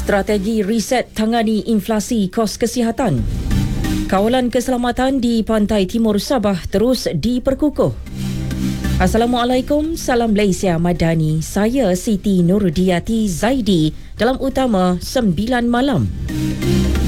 Strategi riset tangani inflasi kos kesihatan. Kawalan keselamatan di pantai timur Sabah terus diperkukuh. Assalamualaikum, salam Malaysia Madani. Saya Siti Nurudiyati Zaidi dalam utama 9 malam.